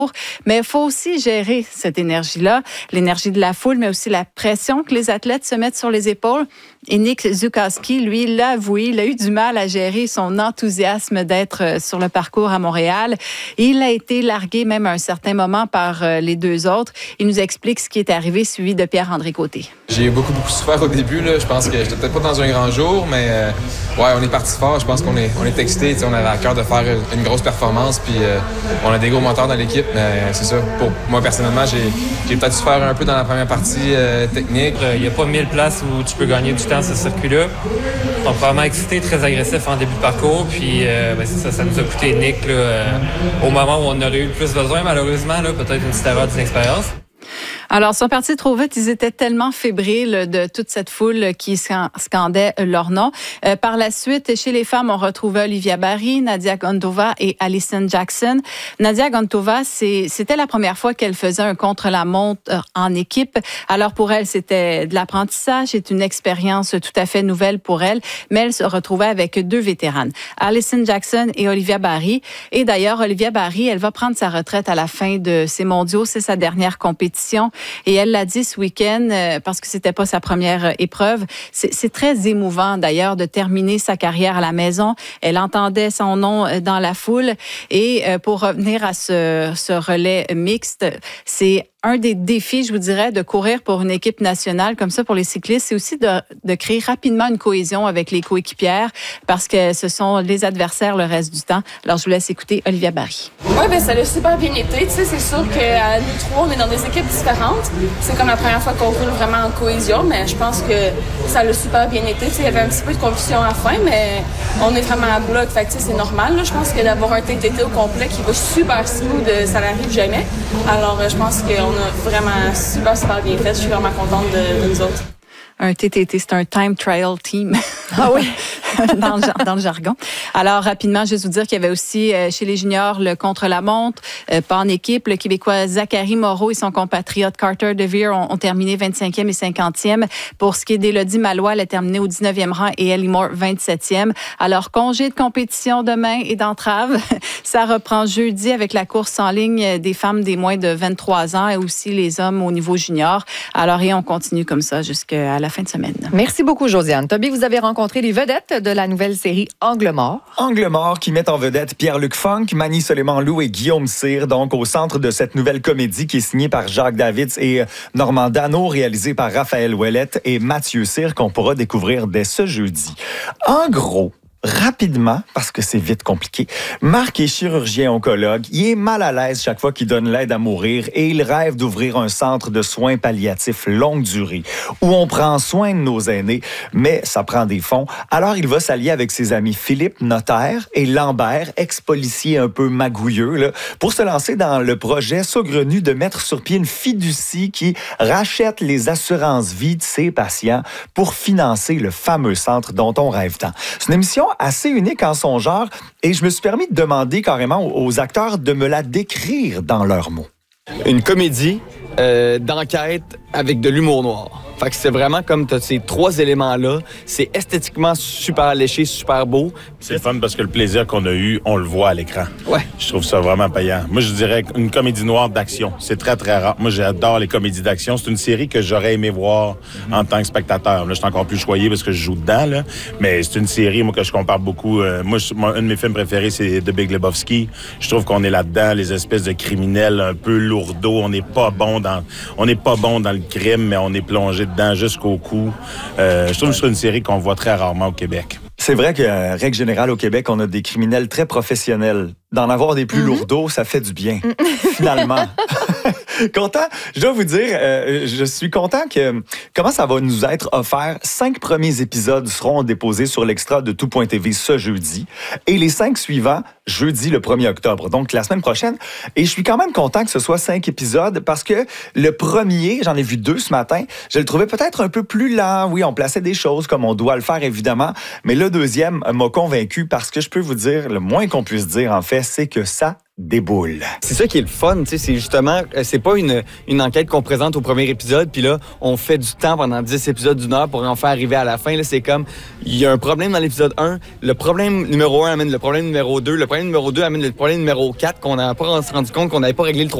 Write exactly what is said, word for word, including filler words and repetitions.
Mais il faut aussi gérer cette énergie-là, l'énergie de la foule, mais aussi la pression que les athlètes se mettent sur les épaules. Et Nick Zukowski, lui, l'a avoué, il a eu du mal à gérer son enthousiasme d'être sur le parcours à Montréal. Il a été largué même à un certain moment par les deux autres. Il nous explique ce qui est arrivé, suivi de Pierre-André Côté. J'ai beaucoup, beaucoup souffert au début. Là. Je pense que j'étais peut-être pas dans un grand jour, mais euh, ouais, on est parti fort. Je pense qu'on est, on est excités. On avait à cœur de faire une grosse performance. Puis euh, on a des gros moteurs dans l'équipe. Mais c'est ça. Pour moi, personnellement, j'ai, j'ai peut-être souffert un peu dans la première partie euh, technique. Il n'y a pas mille places où tu peux gagner du temps ce circuit-là. Donc, vraiment excité, très agressif en début de parcours. Puis, euh, ben, ça, ça nous a coûté Nick là, euh, au moment où on aurait eu le plus besoin, malheureusement. Là, peut-être une petite erreur d'inexpérience. Alors, ils sont partis trop vite. Ils étaient tellement fébriles de toute cette foule qui scandait leur nom. Euh, par la suite, chez les femmes, on retrouvait Olivia Barry, Nadia Gontova et Alison Jackson. Nadia Gontova, c'est, c'était la première fois qu'elle faisait un contre-la-montre en équipe. Alors, pour elle, c'était de l'apprentissage. C'est une expérience tout à fait nouvelle pour elle. Mais elle se retrouvait avec deux vétéranes, Alison Jackson et Olivia Barry. Et d'ailleurs, Olivia Barry, elle va prendre sa retraite à la fin de ces mondiaux. C'est sa dernière compétition. Et elle l'a dit ce week-end, euh, parce que c'était pas sa première euh, épreuve. C'est, c'est très émouvant, d'ailleurs, de terminer sa carrière à la maison. Elle entendait son nom euh, dans la foule. Et euh, pour revenir à ce, ce relais mixte, c'est un des défis, je vous dirais, de courir pour une équipe nationale comme ça pour les cyclistes, c'est aussi de, de créer rapidement une cohésion avec les coéquipières parce que ce sont les adversaires le reste du temps. Alors, je vous laisse écouter Olivia Barry. Oui, bien, ça a super bien été. Tu sais, c'est sûr que nous trois, on est dans des équipes différentes. C'est comme la première fois qu'on roule vraiment en cohésion, mais je pense que ça a super bien été. Tu sais, il y avait un petit peu de confusion à la fin, mais on est vraiment à bloc. Fait que, tu sais, c'est normal. Là. Je pense que d'avoir un T T T au complet qui va super smooth, ça n'arrive jamais. Alors, je pense qu'on On a vraiment super, super bien fait. Je suis vraiment contente de, de nous autres. Un T T T, c'est un Time Trial Team. Ah oui? dans, le, dans le jargon. Alors, rapidement, juste vous dire qu'il y avait aussi euh, chez les juniors le contre-la-montre, euh, pas en équipe. Le Québécois Zachary Moreau et son compatriote Carter DeVere ont, ont terminé vingt-cinquième et cinquantième. Pour ce qui est d'Élodie Malois, elle a terminé au dix-neuvième rang et Ellie Moore vingt-septième. Alors, congé de compétition demain et d'entrave. Ça reprend jeudi avec la course en ligne des femmes des moins de vingt-trois ans et aussi les hommes au niveau junior. Alors, et on continue comme ça jusqu'à la fin de semaine. Merci beaucoup, Josiane. Toby, vous avez rencontré les vedettes de la nouvelle série Angle mort. Angle mort qui met en vedette Pierre-Luc Funk, Mani Soleiman-Loup et Guillaume Cyr, donc au centre de cette nouvelle comédie qui est signée par Jacques Davids et Normand Dano, réalisée par Raphaël Ouellette et Mathieu Cyr, qu'on pourra découvrir dès ce jeudi. En gros, rapidement, parce que c'est vite compliqué, Marc est chirurgien-oncologue. Il est mal à l'aise chaque fois qu'il donne l'aide à mourir et il rêve d'ouvrir un centre de soins palliatifs longue durée où on prend soin de nos aînés, mais ça prend des fonds. Alors, il va s'allier avec ses amis Philippe, notaire, et Lambert, ex-policier un peu magouilleux, là, pour se lancer dans le projet saugrenu de mettre sur pied une fiducie qui rachète les assurances-vie de ses patients pour financer le fameux centre dont on rêve tant. C'est une émission assez unique en son genre et je me suis permis de demander carrément aux acteurs de me la décrire dans leurs mots. Une comédie euh, d'enquête avec de l'humour noir. Fait que c'est vraiment comme tu as ces trois éléments-là. C'est esthétiquement super alléché, super beau. C'est fun parce que le plaisir qu'on a eu, on le voit à l'écran. Ouais. Je trouve ça vraiment payant. Moi, je dirais une comédie noire d'action. C'est très, très rare. Moi, j'adore les comédies d'action. C'est une série que j'aurais aimé voir mm-hmm. en tant que spectateur. Là, je suis encore plus choyé parce que je joue dedans, là. Mais c'est une série, moi, que je compare beaucoup. Euh, moi, je, moi, un de mes films préférés, c'est The Big Lebowski. Je trouve qu'on est là-dedans, les espèces de criminels un peu lourdeaux. On n'est pas bon dans, on n'est pas bon dans le crime, mais on est plongé dedans jusqu'au cou. Euh, je trouve que c'est une série qu'on voit très rarement au Québec. C'est vrai que, euh, règle générale, au Québec, on a des criminels très professionnels. D'en avoir des plus mm-hmm. lourdeaux, ça fait du bien, mm-hmm. finalement. Content, je dois vous dire, euh, je suis content que, comment ça va nous être offert. Cinq premiers épisodes seront déposés sur l'extra de tout point t v ce jeudi. Et les cinq suivants, jeudi le premier octobre, donc la semaine prochaine. Et je suis quand même content que ce soit cinq épisodes parce que le premier, j'en ai vu deux ce matin, je le trouvais peut-être un peu plus lent. Oui, on plaçait des choses comme on doit le faire, évidemment. Mais le deuxième m'a convaincu parce que je peux vous dire, le moins qu'on puisse dire, en fait, c'est que ça déboule. C'est ça qui est le fun, tu sais, c'est justement, c'est pas une, une enquête qu'on présente au premier épisode, puis là, on fait du temps pendant dix épisodes d'une heure pour en faire arriver à la fin. Là, c'est comme, il y a un problème dans l'épisode un, le problème numéro un amène le problème numéro deux, le problème numéro deux amène le problème numéro quatre, qu'on n'a pas rendu compte qu'on n'avait pas réglé le